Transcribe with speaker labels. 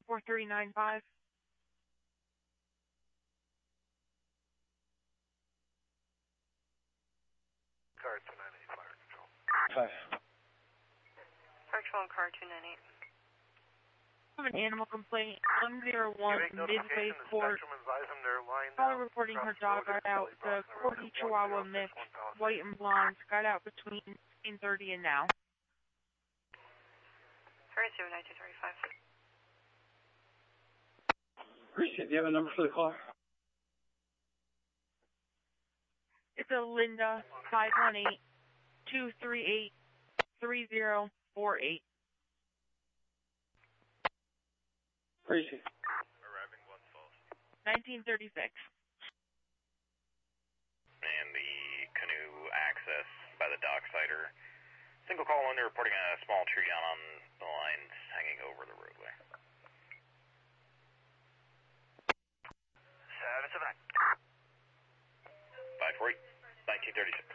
Speaker 1: 4395.
Speaker 2: Car 298, fire control.
Speaker 3: 5.
Speaker 4: Fire control, car 298.
Speaker 1: I have an animal complaint. 101 Midway Court. Caller reporting her dog got out. The Corgi Chihuahua mix, white and blonde, got out between 16:30 and now.
Speaker 4: 39235.
Speaker 3: Appreciate it. Do you have a number for the caller?
Speaker 1: It's a Linda 518-238-3048.
Speaker 3: Appreciate it.
Speaker 2: Arriving 1 false.
Speaker 1: 1936.
Speaker 5: And the canoe access by the docksider. Single call under reporting a small tree down on the lines hanging over the roadway.
Speaker 2: 779.
Speaker 5: 548, 1936.